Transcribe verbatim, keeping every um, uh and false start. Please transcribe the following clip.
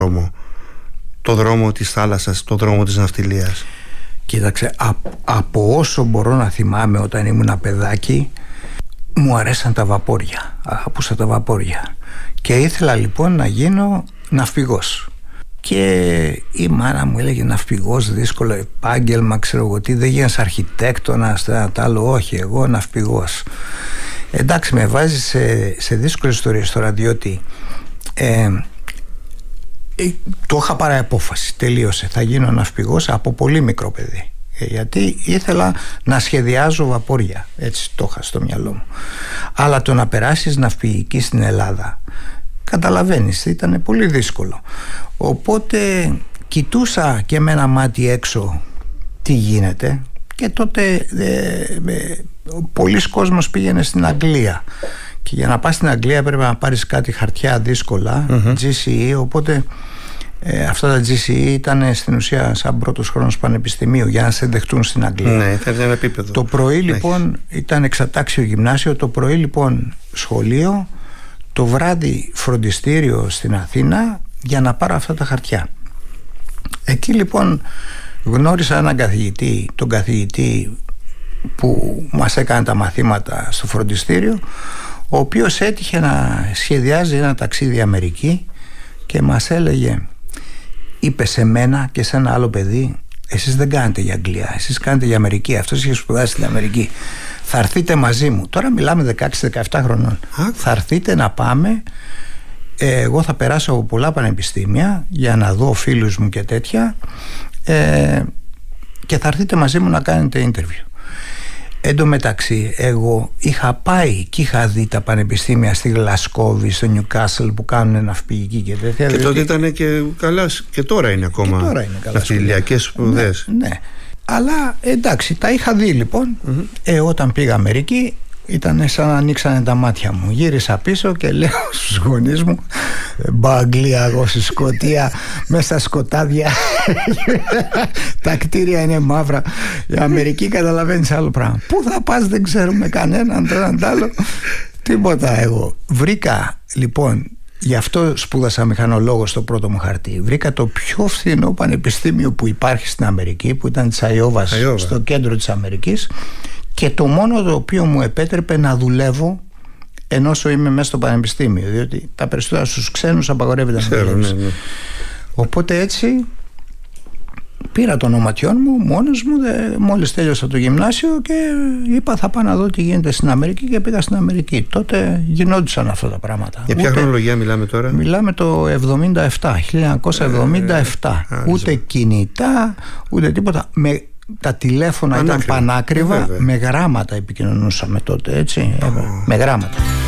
δρόμο, το δρόμο της θάλασσας, το δρόμο της ναυτιλίας? Κοίταξε, α, από όσο μπορώ να θυμάμαι όταν ήμουν παιδάκι, μου αρέσαν τα βαπόρια, αγαπούσα τα βαπόρια και ήθελα λοιπόν να γίνω ναυπηγός. Και η μάνα μου έλεγε ναυπηγός, δύσκολο επάγγελμα, ξέρω εγώ τι, δεν γίνεις αρχιτέκτονας, τα άλλο, όχι, εγώ ναυπηγός. Εντάξει, με βάζει σε, σε δύσκολες ιστορίες τώρα, διότι ε, ε, το είχα πάρει απόφαση, τελείωσε, θα γίνω ναυπηγός από πολύ μικρό παιδί, ε, γιατί ήθελα να σχεδιάζω βαπόρια, έτσι το είχα στο μυαλό μου. Αλλά το να περάσεις ναυπηγική στην Ελλάδα, καταλαβαίνεις, ήταν πολύ δύσκολο. Οπότε κοιτούσα και με ένα μάτι έξω τι γίνεται, και τότε ε, ε, πολλοί κόσμος πήγαινε στην Αγγλία και για να πας στην Αγγλία πρέπει να πάρεις κάτι χαρτιά δύσκολα, mm-hmm. τζι σι ι, οπότε ε, αυτά τα τζι σι ι ήταν στην ουσία σαν πρώτος χρόνος πανεπιστημίου για να σε δεχτούν στην Αγγλία. Ναι, ήταν ένα επίπεδο. Το πρωί λοιπόν ήταν εξατάξιο γυμνάσιο, το πρωί λοιπόν σχολείο, το βράδυ φροντιστήριο στην Αθήνα για να πάρω αυτά τα χαρτιά. Εκεί λοιπόν γνώρισα έναν καθηγητή, τον καθηγητή που μας έκανε τα μαθήματα στο φροντιστήριο, ο οποίος έτυχε να σχεδιάζει ένα ταξίδι Αμερική και μας έλεγε, είπε σε μένα και σε ένα άλλο παιδί, εσείς δεν κάνετε για Αγγλία, εσείς κάνετε για Αμερική, αυτός είχε σπουδάσει στην Αμερική, θα έρθετε μαζί μου. Τώρα μιλάμε δεκαέξι δεκαεπτά χρονών. Α, θα έρθετε να πάμε, εγώ θα περάσω από πολλά πανεπιστήμια για να δω φίλους μου και τέτοια, ε, και θα έρθετε μαζί μου να κάνετε interview. Εν τω μεταξύ εγώ είχα πάει και είχα δει τα πανεπιστήμια στη Γλασκόβη, στο Νιουκάσλ που κάνουν ναυπηγική και τέτοια. Και τότε ήταν και καλά, και τώρα είναι ακόμα ναυτιλιακές σπουδές. Ναι, ναι. Αλλά εντάξει, τα είχα δει λοιπόν. Mm-hmm. ε, όταν πήγα Αμερική ήταν σαν να ανοίξανε τα μάτια μου. Γύρισα πίσω και λέω στους γονείς μου, μπα Αγγλία εγώ στη Σκωτία, μέσα στα σκοτάδια τα κτίρια είναι μαύρα, η Αμερική καταλαβαίνεις άλλο πράγμα. Πού θα πας δεν ξέρουμε κανέναν, το έναν τ' άλλο, τίποτα. Εγώ βρήκα λοιπόν, γι' αυτό σπούδασα μηχανολόγο στο πρώτο μου χαρτί, βρήκα το πιο φθηνό πανεπιστήμιο που υπάρχει στην Αμερική, που ήταν της Αϊόβας, στο κέντρο της Αμερικής, και το μόνο το οποίο μου επέτρεπε να δουλεύω ενώ είμαι μέσα στο πανεπιστήμιο, διότι τα περισσότερα στους ξένους απαγορεύεται να δουλεύεις. Ναι, ναι. Οπότε έτσι πήρα το ονοματιόν μου μόνος μου, δε, μόλις τέλειωσα το γυμνάσιο, και είπα θα πάω να δω τι γίνεται στην Αμερική, και πήγα στην Αμερική. Τότε γινόντουσαν αυτά τα πράγματα. Για ποια ούτε, χρονολογία μιλάμε τώρα? Μιλάμε το εβδομήντα επτά, χίλια εννιακόσια εβδομήντα επτά. Ε, ούτε κινητά, ούτε τίποτα. Με, τα τηλέφωνα πανάκριβα, ήταν πανάκριβα, βέβαια. Με γράμματα επικοινωνούσαμε τότε, έτσι, oh. με γράμματα.